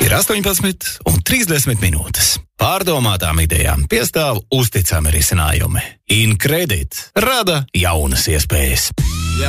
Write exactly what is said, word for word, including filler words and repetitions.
Ir astoņpadsmit un trīsdesmit minūtes. Pārdomātām idejām piestāv uzticami risinājumi. InCredit rada jaunas iespējas.